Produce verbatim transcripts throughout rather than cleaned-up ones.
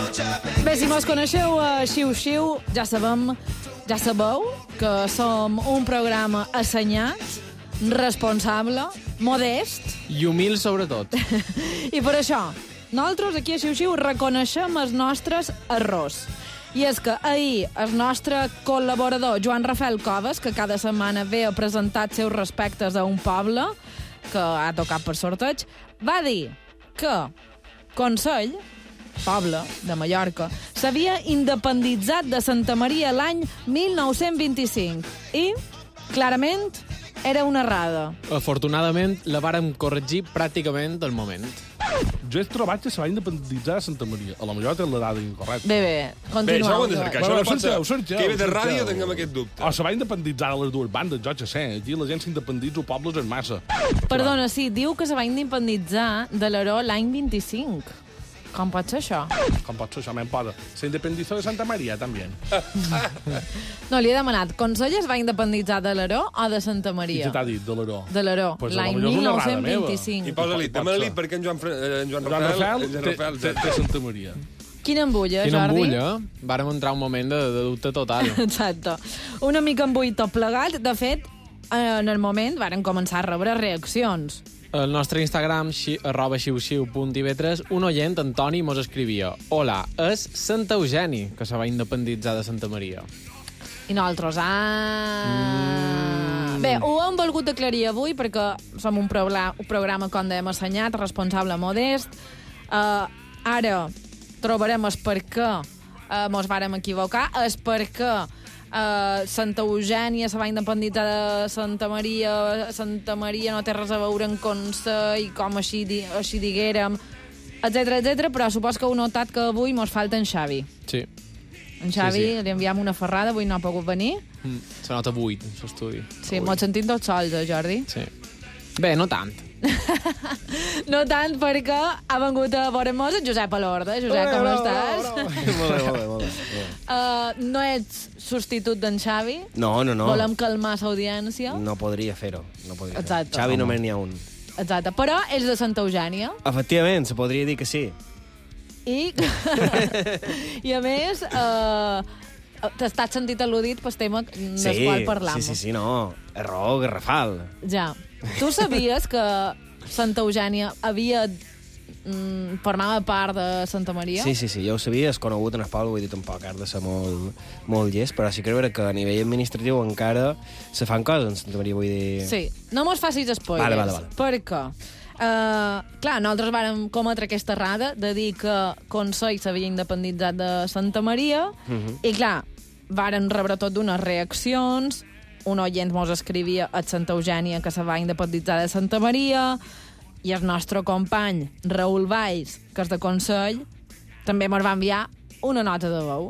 Bé, si mos coneixeu a Xiu Xiu, ja sabem, ja sabeu que som un programa assenyat, responsable, modest. I humil, sobretot. I per això, nosaltres aquí a Xiu Xiu reconeixem els nostres errors. I és que ahir el nostre col·laborador Joan Rafael Coves, que cada setmana ve a presentar els seus respectes a un poble que ha tocat per sorteig, va dir que Consell, poble de Mallorca, s'havia independitzat de Santa Maria l'any mil nou-cents vint-i-cinc i, clarament, era una errada. Afortunadament, la vàrem corregir pràcticament al moment. Jo he trobat que se va independitzar de Santa Maria. A la millor té la dada incorrecta. Bé, bé, Bé, continuem. això ho hem de cercar. Això Bueno, no pot ser cerqueu, cerqueu, que ve de cerqueu. ràdio tinguem aquest dubte. O se va independitzar de les dues bandes, jo ja sé. Aquí la gent s'independitza pobles en massa. Perdona, sí, diu que se va independitzar de l'Aró l'any vint-i-cinc. Com pot ser això? Com pot ser això, me'n posa. Se independizó de Santa Maria, també. No, li he demanat, Consell es va independitzar de l'Aró o de Santa I Maria? què t'ha dit, de l'Aró? De l'Aró, Pues a lo l'any millor és mil una errada nou-cents meva. vint-i-cinc. I posa-li, pot demana-li ser. per què en Joan, Fra- eh, en Joan Joan Rafael... Rafael en Joan té, Rafael té, té Santa Maria. Quina embulla, Quina Jordi? embulla. Vàrem entrar un moment de, de dubte total. Exacte. Una mica embull tot plegat. De fet, en el moment varen començar a rebre reaccions. Al nostre Instagram, xi, arroba xiuxiu punt i ve tres, un oient, Antoni, mos escrivia: Hola, és Santa Eugeni, que se va independitzar de Santa Maria. I nosaltres, ah... Mm. Bé, ho hem volgut aclarir avui perquè som un, programa, un programa, com dèiem, assenyat, responsable, modest. Uh, ara trobarem el per què uh, mos vàrem equivocar, el per què uh, Santa Eugènia se va independitzar de Santa Maria, Santa Maria no té res a veure en Consell, com així, di, així diguérem, etcètera, etcètera, però supos que heu notat que avui mos falta en Xavi. Sí. En Xavi, Sí, sí. li enviam una ferrada, avui no ha pogut venir. Mm. Se nota buit, l'estudi. Sí, mos sentim tots sols, eh, Jordi? Sí. Bé, no tant. No tant perquè ha vengut a veure'm en Josep Alorda. Josep, com estàs? Molt bé, molt bé, molt bé. Uh, no ets substitut d'en Xavi? No, no, no. Volem calmar l'audiència? No podria fer-ho. No podria Exacte. fer-ho. Xavi només n'hi ha un. Exacte. Però ets de Santa Eugènia. Efectivament, se podria dir que sí. I, I a més, uh, t'estàs sentit al·ludit pel tema del Sí, qual parlam. sí, sí, sí, no. Error garrafal. Ja. Tu sabies que Santa Eugènia havia... Mm, formava part de Santa Maria? Sí, sí, sí, jo ho sabia, és conegut en el poble, vull dir, tampoc has de ser molt, molt llest, però sí que veure que a nivell administratiu encara se fan coses en Santa Maria, vull dir... Sí, no mos facis spoilers. Vale, vale, vale. Perquè, uh, clar, nosaltres vàrem cometre aquesta errada de dir que Consell s'havia independitzat de Santa Maria, Uh -huh. i clar, varen rebre tot d'unes reaccions, un oient mos escrivia a Santa Eugènia que se va independitzar de Santa Maria, i el nostre company Raül Valls, que és de Consell, també mos va enviar una nota de veu.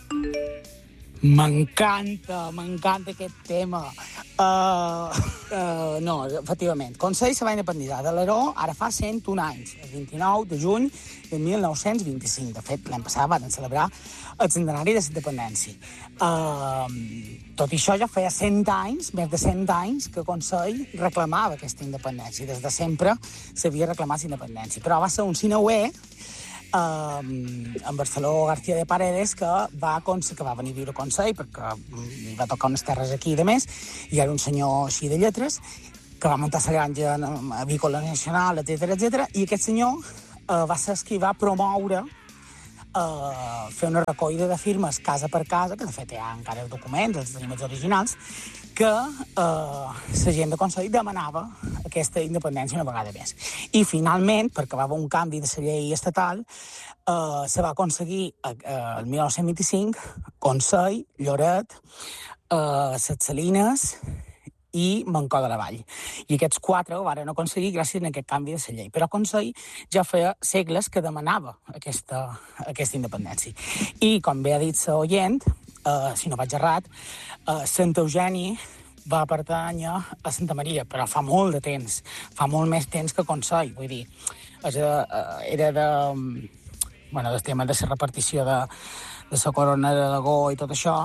M'encanta, m'encanta aquest tema. Uh, uh, no, efectivament. Consell se va independitzar de l'Aró ara fa cent un anys, el vint-i-nou de juny de mil nou-cents vint-i-cinc. De fet, l'any passat van celebrar el centenari de la independència. Uh, tot i això ja feia cent anys, més de cent anys, que Consell reclamava aquesta independència. Des de sempre s'havia reclamat la independència. Però va ser un sinauer, Uh, en Barceló García de Paredes, que va, que va venir a viure a Consell perquè li va tocar unes terres aquí i de més, i era un senyor així de lletres, que va muntar la granja avícola nacional, etcètera, etcètera, i aquest senyor uh, va ser qui va promoure uh, fer una recollida de firmes casa per casa, que de fet hi ha encara els documents, els tenim els originals, que eh, la gent de Consell demanava aquesta independència una vegada més. I finalment, perquè va haver un canvi de la llei estatal, eh, se va aconseguir eh, el mil nou-cents vint-i-cinc Consell, Lloret, eh, Ses Salines i Mancó de la Vall. I aquests quatre ho van aconseguir gràcies a aquest canvi de la llei. Però Consell ja feia segles que demanava aquesta, aquesta independència. I, com bé ha dit l'oient, Uh, si no vaig errat, uh, Santa Eugènia va pertànyer a Santa Maria, però fa molt de temps, fa molt més temps que Consell, vull dir, és de, uh, era de, um, bueno, del tema de la repartició de, de la corona d'Aragó i tot això,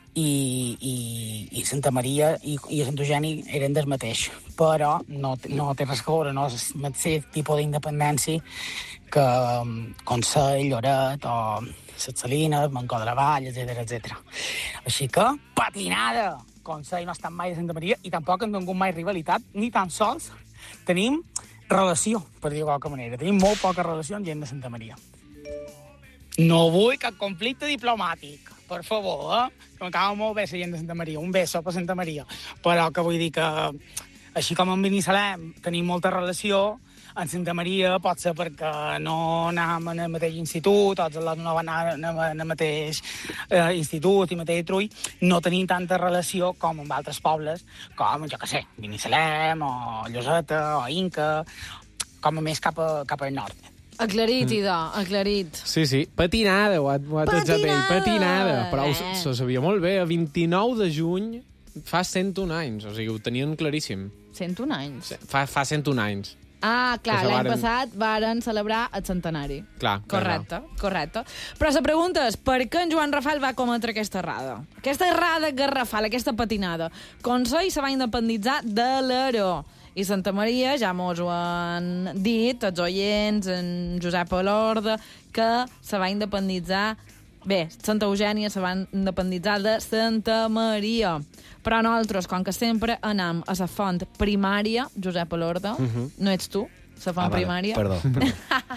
i, i, i Santa Maria i, i Sant Eugeni eren del mateix, però no, no té res a veure, no és el mateix tipus d'independència que um, Consell, Lloret o Ses Salines, Mancó de la Vall, etcètera, etcètera. Així que, patinada! Consell no ha estat mai a Santa Maria i tampoc hem tingut mai rivalitat, ni tan sols tenim relació, per dir-ho de qualque manera. Tenim molt poca relació amb gent de Santa Maria. No vull cap conflicte diplomàtic, per favor, eh? Que m'acaba molt bé la gent de Santa Maria. Un beso per Santa Maria. Però que vull dir que, així com amb Binissalem tenim molta relació, en Santa Maria pot ser perquè no anàvem en el mateix institut, tots els no van anar en el mateix eh, institut i mateix trull, no tenim tanta relació com amb altres pobles, com, jo què sé, Binissalem o Lloseta o Inca, com a més cap, a, cap al nord. Aclarit, idò, aclarit. Sí, sí, patinada, ho ha, ho ha tachat ell, patinada. Però ho, Eh. se sabia molt bé, el vint-i-nou de juny fa cent un anys, o sigui, ho tenien claríssim. cent un anys. Fa, fa cent un anys. Ah, clar, Que se l'any varen- passat varen celebrar el centenari. Clar, clar, Correcte, correcte. Però la pregunta és, per què en Joan Rafal va cometre aquesta errada? Aquesta errada garrafal, aquesta patinada. Consell se va independitzar de l'Aró. I Santa Maria, ja mos ho han dit, els oients, en Josep Alorda, que se va independitzar... Bé, Santa Eugènia se va independitzar de Santa Maria. Però nosaltres, com que sempre anem a la font primària, Josep Alorda, uh -huh. no ets tu, la font Ah, vale, primària? Perdó, perdó.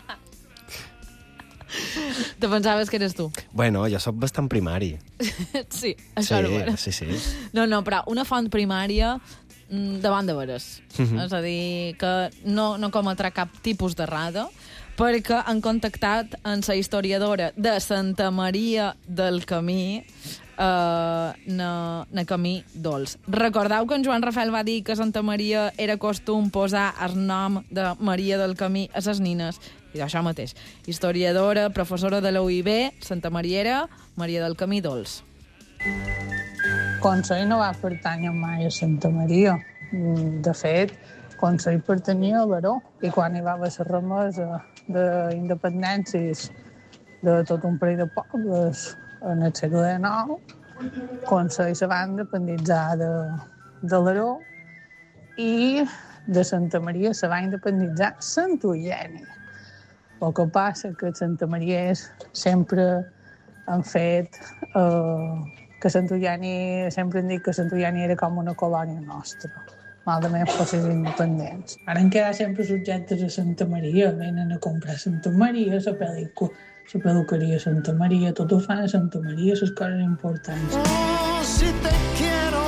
Te pensaves que eres tu. Bueno, jo sóc bastant primari. Sí, això Sí, no era. sí, sí. No, no, però una font primària mm, davant de veres. És a dir, que no, no cometrà cap tipus d'errada, perquè han contactat amb la historiadora de Santa Maria del Camí, eh, na, na Camí Dolç. Recordeu que en Joan Rafel va dir que a Santa Maria era costum posar el nom de Maria del Camí a ses nines? I això mateix. Historiadora, professora de la U I B, Santa Mariera, Maria del Camí Dolç. Consell no va pertànyer mai a Santa Maria. De fet, Consell pertanyia a l'Aró, i quan hi va haver la remesa d'independències de tot un parell de pobles en el segle dinou, Consell se va independitzar de, de l'Aró i de Santa Maria se va independitzar Sant Eugeni. El que passa que Santa Maria sempre han fet eh, que Sant Eugeni, sempre han dit que Sant Eugeni era com una colònia nostra, malament fossin independents. Ara han quedat sempre subjectes a Santa Maria, venen a comprar Santa Maria, la pel·lícula, la peluqueria Santa Maria, tot ho fan a Santa Maria, les coses importants. Oh, si te quiero,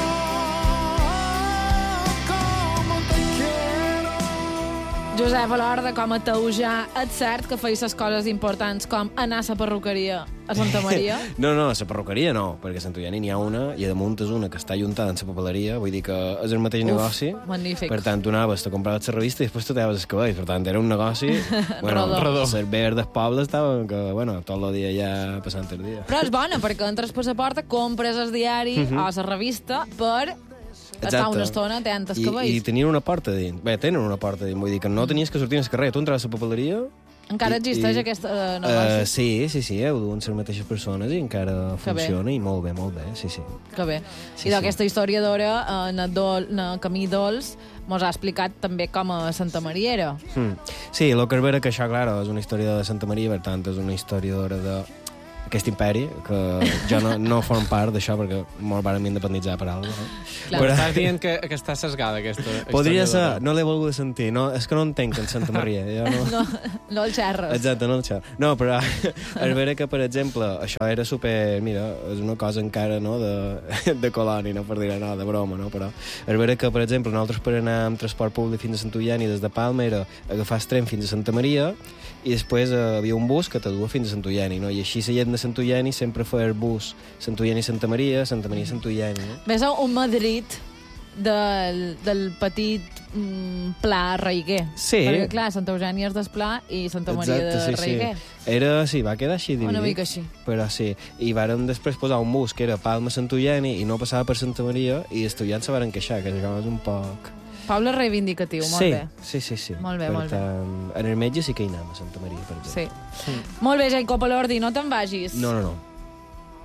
como te quiero. Josep Alorda, com a teujà, és cert que feis les coses importants com anar a la perruqueria a Santa Maria? No, no, la perruqueria no, perquè a Sant Eugeni n'hi ha una, i a damunt és una que està ajuntada en la papeleria, vull dir que és el mateix Uf, negoci. magnífic. Per tant, tu anaves, te compraves la revista i després tu t'anaves els cabells. Per tant, era un negoci... bueno, Rodó. els cervers del poble estaven que, bueno, tot el dia ja passant el dia. Però és bona, perquè entres per la porta, compres el diari o la revista per estar una estona tenint els I, I cabells. tenien una porta dins. Bé, tenen una porta dins, vull dir que no tenies que sortir al carrer. Tu entraves a la papeleria... Encara i- existeix i- aquest uh, negoci? Uh, sí, sí, sí, ho duen les mateixes persones i encara Que bé. funciona i molt bé, molt bé, sí, sí. Que bé. Sí, I d'aquesta historiadora, eh, en, el Dol, en el Camí Dolç, mos ha explicat també com a Santa Mariera. Mm. Sí, el que és vera que això, clar, és una història de Santa Maria, per tant, és una historiadora de aquest imperi, que jo no, no form part d'això perquè molt vàrem independitzar per alguna cosa. Clar. Però estàs dient que, que està sesgada, aquesta Podria ser, historiadora. no l'he volgut sentir, no, és que no entenc en Santa Maria. Jo no... No, no el xerres. Exacte, no el xerro. No, però és vera que, per exemple, això era super... Mira, és una cosa encara, no?, de, de colònia, no per dir no, de broma, no? Però és vera que, per exemple, nosaltres per anar amb transport públic fins a Sant Eugeni des de Palma era agafar el tren fins a Santa Maria i després eh, havia un bus que te duia fins a Sant Eugeni, no? I així la gent de Sant Eugeni sempre feia el bus Sant Eugeni-Santa Maria, Santa Maria-Sant Eugeni, no? Ves a un Madrid del, del petit mm, pla Reiguer. Sí. Perquè, clar, Santa Eugènia és del pla i Santa Maria de sí, Reiguer. sí. Era, sí, va quedar així dividit. Una mica així. Però sí. I vàrem després posar un bus que era Palma-Sant Eugeni i no passava per Santa Maria i els estudiants se varen queixar, que això és un poc... Poble reivindicatiu, molt sí, bé. Sí, sí, sí. Molt bé, per molt bé. tant, en el metge sí que hi anem, a Santa Maria, per exemple. Sí. Molt bé, Jacob Alordi, no te'n vagis. No, no, no.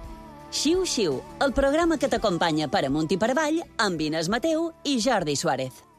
Xiu Xiu, el programa que t'acompanya per amunt i per avall amb Inés Mateu i Jordi Suárez.